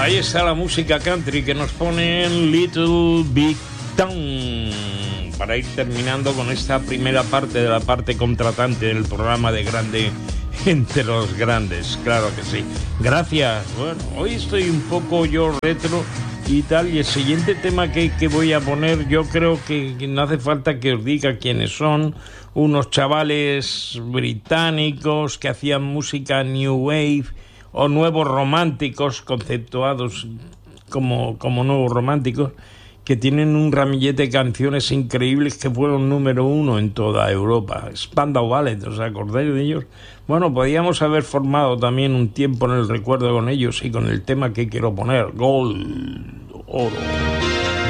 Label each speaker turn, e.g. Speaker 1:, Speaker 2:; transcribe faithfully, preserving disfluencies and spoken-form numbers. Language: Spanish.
Speaker 1: Ahí está la música country que nos pone en Little Big Town para ir terminando con esta primera parte de la parte contratante del programa de Grande entre los Grandes. Claro que sí. Gracias. Bueno, hoy estoy un poco yo retro y tal, y el siguiente tema que, que voy a poner, yo creo que, que no hace falta que os diga quiénes son. Unos chavales británicos que hacían música New Wave o nuevos románticos, conceptuados como, como nuevos románticos, que tienen un ramillete de canciones increíbles que fueron número uno en toda Europa. Spandau Ballet, ¿os acordáis de ellos? Bueno, podíamos haber formado también un tiempo en el recuerdo con ellos y con el tema que quiero poner, Gold, Oro.